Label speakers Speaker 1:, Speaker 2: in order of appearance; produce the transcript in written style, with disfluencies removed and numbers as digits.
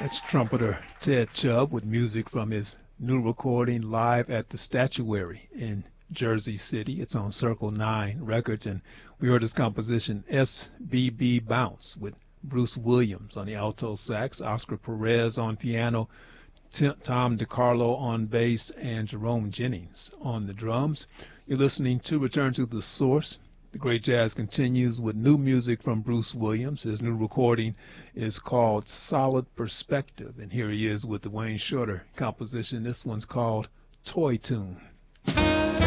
Speaker 1: That's trumpeter Ted Chubb with music from his new recording live at the Statuary in Jersey City. It's on Circle 9 Records, and we heard his composition SBB Bounce with Bruce Williams on the alto sax, Oscar Perez on piano, Tom DiCarlo on bass, and Jerome Jennings on the drums. You're listening to Return to the Source. The Great Jazz continues with new music from Bruce Williams. His new recording is called Solid Perspective, and here he is with the Wayne Shorter composition. This one's called Toy Tune.